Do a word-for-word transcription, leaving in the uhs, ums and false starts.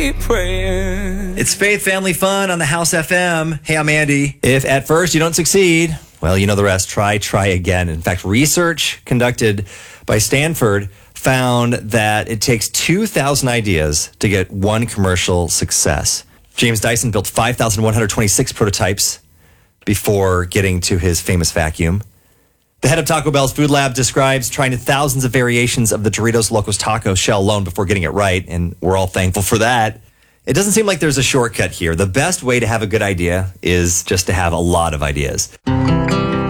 It's Faith Family Fun on the House F M. Hey, I'm Andy. If at first you don't succeed, well, you know the rest. Try, try again. In fact, research conducted by Stanford found that it takes two thousand ideas to get one commercial success. James Dyson built five thousand one hundred twenty-six prototypes before getting to his famous vacuum. The head of Taco Bell's Food Lab describes trying thousands of variations of the Doritos Locos Taco shell alone before getting it right, and we're all thankful for that. It doesn't seem like there's a shortcut here. The best way to have a good idea is just to have a lot of ideas.